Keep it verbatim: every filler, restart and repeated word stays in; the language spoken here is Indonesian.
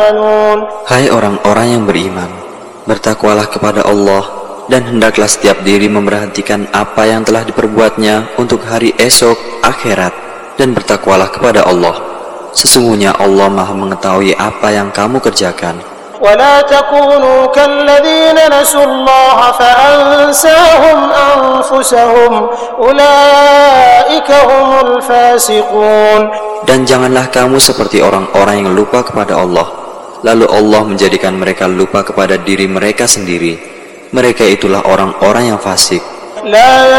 Hai orang-orang yang beriman, bertakwalah kepada Allah, dan hendaklah setiap diri memperhatikan apa yang telah diperbuatnya untuk hari esok, akhirat, dan bertakwalah kepada Allah. Sesungguhnya Allah Maha mengetahui apa yang kamu kerjakan. ولا تكونوا كالذين نسوا الله فأنساهم أنفسهم أولئك هم الفاسقون. Dan janganlah kamu seperti orang-orang yang lupa kepada Allah, lalu Allah menjadikan mereka lupa kepada diri mereka sendiri. Mereka itulah orang-orang yang fasik. لا